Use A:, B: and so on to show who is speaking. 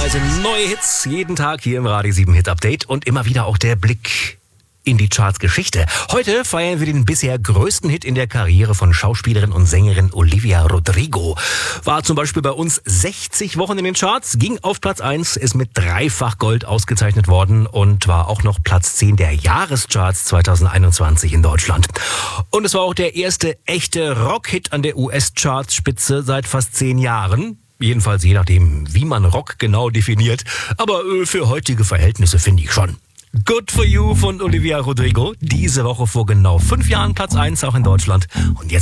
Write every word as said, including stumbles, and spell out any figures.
A: Ausnahmsweise neue Hits jeden Tag hier im Radio sieben Hit Update und immer wieder auch der Blick in die Charts-Geschichte. Heute feiern wir den bisher größten Hit in der Karriere von Schauspielerin und Sängerin Olivia Rodrigo. War zum Beispiel bei uns sechzig Wochen in den Charts, ging auf Platz eins, ist mit dreifach Gold ausgezeichnet worden und war auch noch Platz zehn der Jahrescharts zweitausendeinundzwanzig in Deutschland. Und es war auch der erste echte Rock-Hit an der U S-Charts-Spitze seit fast zehn Jahren. Jedenfalls je nachdem, wie man Rock genau definiert. Aber äh, für heutige Verhältnisse finde ich schon. Good for You von Olivia Rodrigo. Diese Woche vor genau fünf Jahren Platz eins auch in Deutschland. Und jetzt